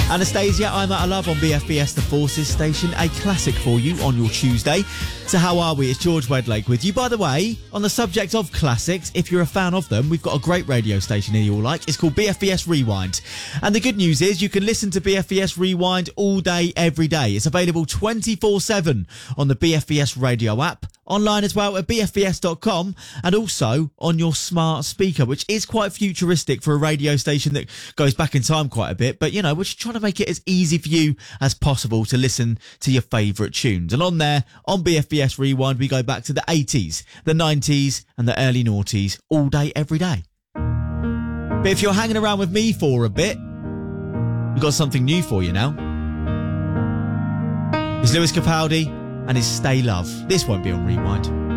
Anastasia, I'm Out of Love on BFBS The Forces station. A classic for you on your Tuesday. So how are we? It's George Wedlake with you. By the way, on the subject of classics, if you're a fan of them, we've got a great radio station here you all like. It's called BFBS Rewind. And the good news is you can listen to BFBS Rewind all day, every day. It's available 24/7 on the BFBS radio app, online as well at bfbs.com, and also on your smart speaker, which is quite futuristic for a radio station that goes back in time quite a bit. But, you know, we're just trying to make it as easy for you as possible to listen to your favourite tunes. And on there, on BFBS Rewind, we go back to the 80s, the 90s and the early noughties all day, every day. But if you're hanging around with me for a bit, we've got something new for you now. It's Lewis Capaldi and his Stay Love. This won't be on Rewind.